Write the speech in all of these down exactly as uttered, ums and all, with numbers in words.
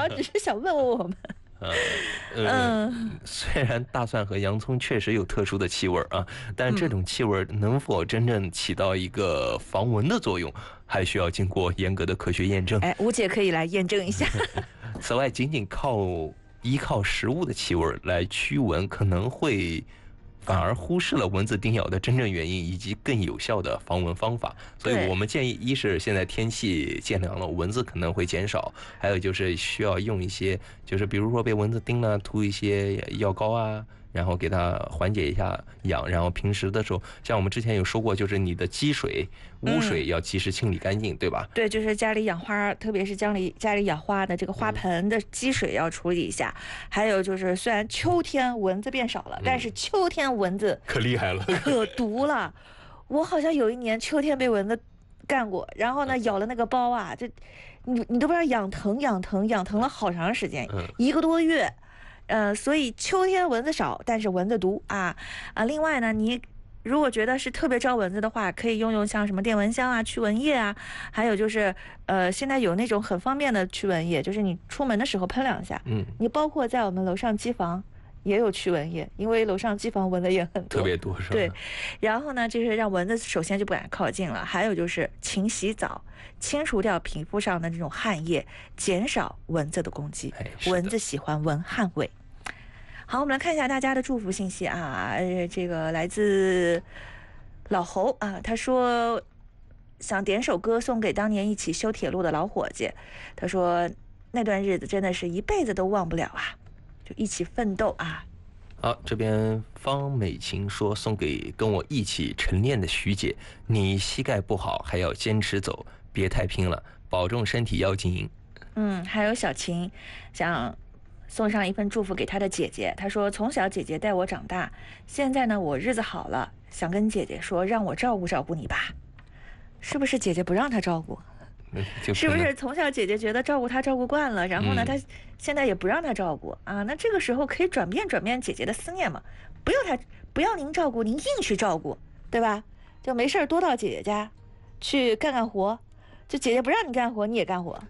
只是想问问我们。 呃呃，虽然大蒜和洋葱确实有特殊的气味啊，但这种气味能否真正起到一个防蚊的作用，还需要经过严格的科学验证。 哎，吴姐可以来验证一下。 此外，仅仅靠依靠食物的气味来驱蚊，可能会反而忽视了蚊子叮咬的真正原因以及更有效的防蚊方法。所以我们建议，一是现在天气渐凉了，蚊子可能会减少，还有就是需要用一些，就是比如说被蚊子叮了，涂一些药膏啊，然后给它缓解一下痒。然后平时的时候，像我们之前有说过，就是你的积水、污水要及时清理干净，嗯、对吧？ 对，就是家里养花，特别是家里家里养花的这个花盆的积水要处理一下。嗯、还有就是，虽然秋天蚊子变少了，嗯、但是秋天蚊子可厉害了， 可毒了。我好像有一年秋天被蚊子干过，然后呢咬了那个包啊，这你你都不知道痒疼痒疼痒疼了好长时间，嗯、一个多月。呃，所以秋天蚊子少，但是蚊子毒啊啊！另外呢，你如果觉得是特别招蚊子的话，可以用用像什么电蚊香啊、驱蚊液啊，还有就是呃，现在有那种很方便的驱蚊液，就是你出门的时候喷两下。嗯，你包括在我们楼上机房也有驱蚊液，因为楼上机房蚊子也很多， 特别多是吧？ 对。然后呢，就是让蚊子首先就不敢靠近了，还有就是勤洗澡，清除掉皮肤上的这种汗液，减少蚊子的攻击。 哎、 蚊子喜欢闻汗味。好，我们来看一下大家的祝福信息啊，这个来自老侯啊，他说想点首歌送给当年一起修铁路的老伙计，他说那段日子真的是一辈子都忘不了啊，就一起奋斗啊。 好，这边方美琴说送给跟我一起晨练的徐姐，你膝盖不好还要坚持走，别太拼了，保重身体要经营。 嗯，还有小琴想送上一份祝福给她的姐姐，她说从小姐姐带我长大，现在呢我日子好了，想跟姐姐说让我照顾照顾你吧。是不是姐姐不让她照顾？是不是从小姐姐觉得照顾她照顾惯了，然后呢她现在也不让她照顾啊？那这个时候可以转变转变姐姐的思念嘛，不要她不要您照顾，您硬去照顾，对吧？就没事多到姐姐家去干干活，就姐姐不让你干活你也干活。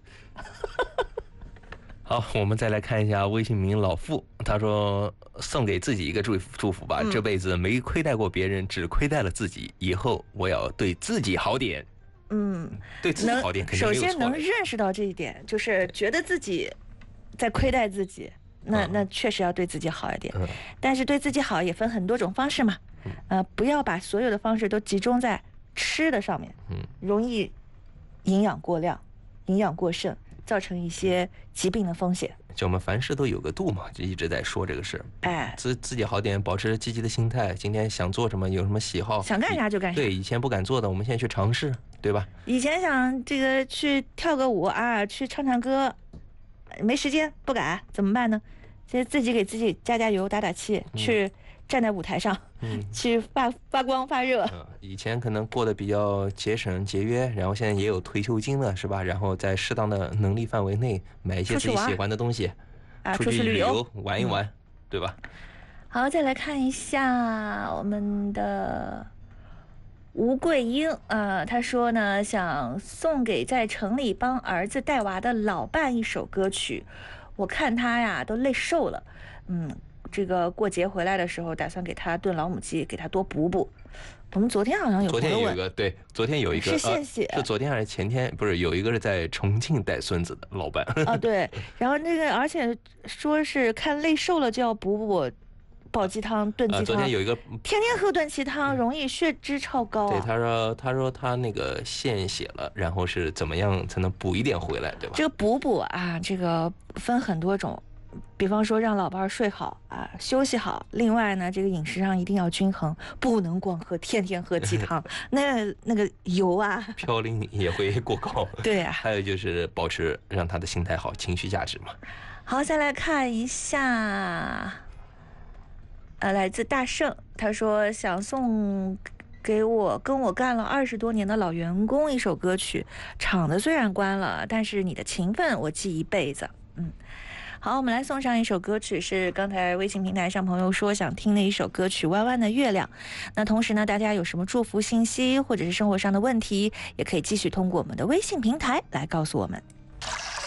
好，我们再来看一下微信名老傅，他说送给自己一个祝祝福吧、嗯、这辈子没亏待过别人，只亏待了自己，以后我要对自己好点。 嗯， 对自己好点肯定没有错。 首先能认识到这一点，就是觉得自己在亏待自己，那那确实要对自己好一点、嗯、但是对自己好也分很多种方式嘛、嗯、呃，不要把所有的方式都集中在吃的上面，嗯，容易营养过量、营养过剩，造成一些疾病的风险。 就我们凡事都有个度嘛，就一直在说这个事。 哎， 自自己好点，保持积极的心态。今天想做什么，有什么喜好， 想干啥就干啥。 对，以前不敢做的，我们现在去尝试，对吧？ 以前想这个去跳个舞啊，去唱唱歌，没时间，不敢，怎么办呢？现在自己给自己加加油，打打气，嗯、去站在舞台上，嗯，去发发光发热、 嗯。以前可能过得比较节省节约，然后现在也有退休金了，是吧？然后在适当的能力范围内买一些自己喜欢的东西， 啊， 出去旅游玩一玩、嗯，对吧？ 好，再来看一下我们的吴桂英，呃，他说呢，想送给在城里帮儿子带娃的老伴一首歌曲，我看他呀都累瘦了，嗯。这个过节回来的时候，打算给他炖老母鸡，给他多补补。我们昨天好像有昨天有一个对，昨天有一个是献血、 呃，是昨天还是前天？不是有一个是在重庆带孙子的老伴啊，对。然后那个而且说是看累瘦了就要补补煲鸡汤、炖鸡汤、呃。 昨天有一个天天喝炖鸡汤，容易血脂超高、啊。 对，他说他说他那个献血了，然后是怎么样才能补一点回来，对吧？ 这个补补啊，这个分很多种。比方说让老伴儿睡好啊，休息好。另外呢，这个饮食上一定要均衡，不能光喝，天天喝鸡汤，那那个油啊， 嘌呤也会过高。 对啊。 还有就是保持让他的心态好，情绪价值嘛。 好，再来看一下，呃，来自大圣，他说想送给我跟我干了二十多年的老员工一首歌曲，厂子虽然关了，但是你的情分我记一辈子。嗯。好，我们来送上一首歌曲，是刚才微信平台上朋友说想听的一首歌曲《弯弯的月亮》。那同时呢，大家有什么祝福信息或者是生活上的问题，也可以继续通过我们的微信平台来告诉我们。